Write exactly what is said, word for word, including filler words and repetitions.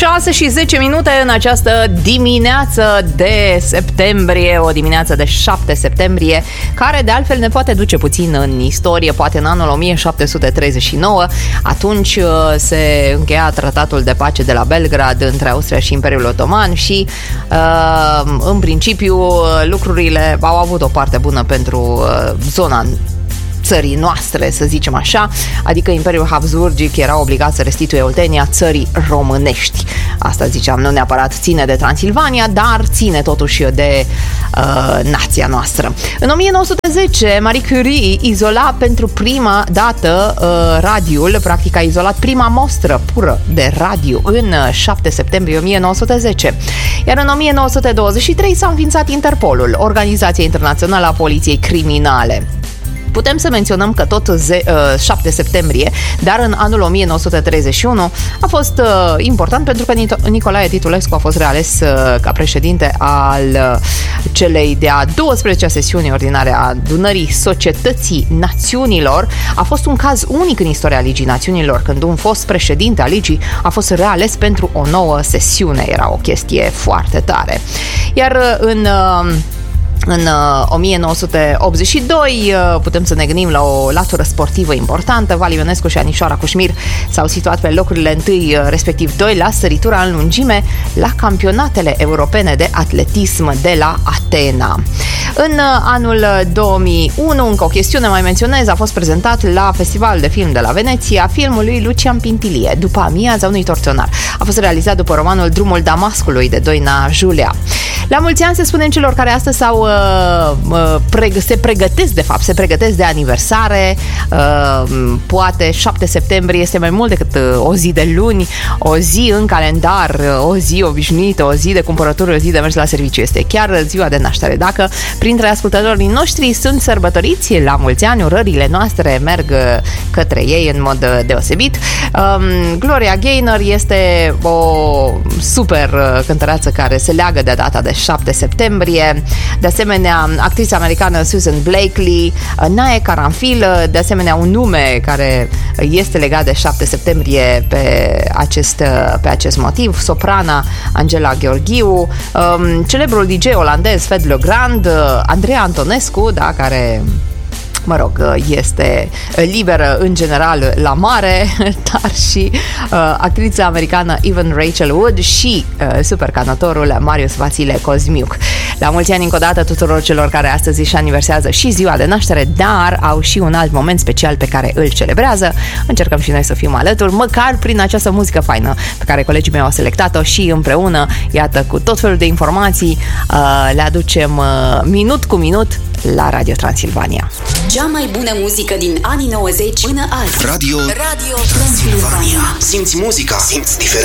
șase și zece minute în această dimineață de septembrie, o dimineață de șapte septembrie, care de altfel ne poate duce puțin în istorie, poate în anul o mie șapte sute treizeci și nouă. Atunci se încheia tratatul de pace de la Belgrad între Austria și Imperiul Otoman și în principiu lucrurile au avut o parte bună pentru zona țării noastre, să zicem așa, adică Imperiul Habsburgic era obligat să restituie Oltenia țării românești. Asta ziceam, nu neapărat ține de Transilvania, dar ține totuși de uh, nația noastră. În o mie nouă sute zece, Marie Curie izola pentru prima dată uh, radiul, practic a izolat prima mostră pură de radio în șapte septembrie o mie nouă sute zece. Iar în o mie nouă sute douăzeci și trei s-a înființat Interpolul, Organizația Internațională a Poliției Criminale. Putem să menționăm că tot ze- uh, șapte septembrie, dar în anul o mie nouă sute treizeci și unu a fost uh, important pentru că Nicolae Titulescu a fost reales uh, ca președinte al uh, celei de-a douăsprezecea sesiuni ordinare a Adunării Societății Națiunilor. A fost un caz unic în istoria Ligii Națiunilor, când un fost președinte al Ligii a fost reales pentru o nouă sesiune. Era o chestie foarte tare. Iar uh, în... Uh, În uh, o mie nouă sute optzeci și doi uh, putem să ne gândim la o latură sportivă importantă. Vali Ionescu și Anișoara Cușmir s-au situat pe locurile întâi, uh, respectiv doi, la săritura în lungime la campionatele europene de atletism de la Atena. În uh, anul două mii unu, încă o chestiune mai menționez, a fost prezentat la Festivalul de Film de la Veneția filmul lui Lucian Pintilie, După amiaza unui torționar. A fost realizat după romanul Drumul Damascului de Doina Julea. La mulți ani se spunem celor care astăzi s-au se pregătesc, de fapt, se pregătesc de aniversare. Poate șapte septembrie este mai mult decât o zi de luni, o zi în calendar, o zi obișnuită, o zi de cumpărături, o zi de mers la serviciu. Este chiar ziua de naștere. Dacă printre ascultătorii noștri sunt sărbătoriți, la mulți ani, urările noastre merg către ei în mod deosebit. Gloria Gaynor este o super cântăreață care se leagă de data de șapte septembrie. De asemenea, actrița americană Susan Blakely, Nae Caranfil, de asemenea un nume care este legat de șapte septembrie pe acest, pe acest motiv, soprana Angela Gheorghiu, celebrul D J olandez Fed Legrand, Andreea Antonescu, da, care... mă rog, este liberă în general la mare, dar și uh, actrița americană Evan Rachel Wood și uh, supercanotorul Marius Vasile Cosmiuc. La mulți ani încă o dată tuturor celor care astăzi își aniversează și ziua de naștere, dar au și un alt moment special pe care îl celebrează. Încercăm și noi să fim alături, măcar prin această muzică faină pe care colegii mei au selectat-o și împreună, iată, cu tot felul de informații, uh, le aducem uh, minut cu minut la Radio Transilvania. Cea mai bună muzică din anii nouăzeci până azi. Radio, Radio Transilvania. Simți muzica, simți diferența.